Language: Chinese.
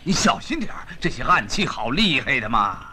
你小心点儿，这些暗器好厉害的嘛。